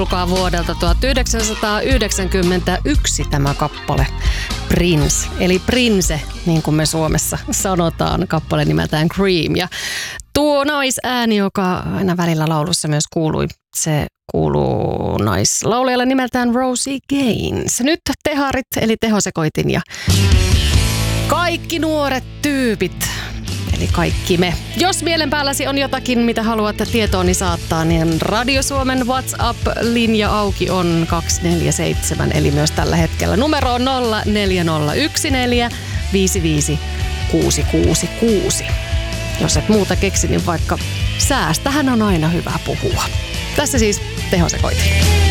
vuodelta 1991 tämä kappale Prince, eli Prince, niin kuin me Suomessa sanotaan, kappale nimeltään Cream. Ja tuo naisääni, joka aina välillä laulussa myös kuului, se kuuluu naislaulajalle nimeltään Rosie Gaines. Nyt teharit, eli tehosekoitin ja kaikki nuoret tyypit. Eli kaikki me. Jos mielen päälläsi on jotakin, mitä haluat tietooni saattaa, niin Radio Suomen WhatsApp-linja auki on 247, eli myös tällä hetkellä. Numero on 04014 55666. Jos et muuta keksi, niin vaikka säästähän on aina hyvä puhua. Tässä siis tehosekoitin.